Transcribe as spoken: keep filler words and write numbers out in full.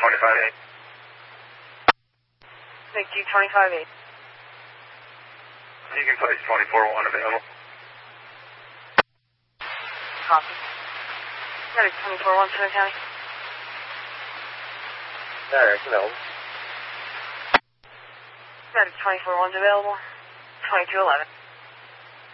twenty-five eight. Big G twenty-five eight. You can place twenty-four one available. Copy. Medic twenty-four one, Center County. Medic, available. Medic twenty-four one's available. twenty-two eleven.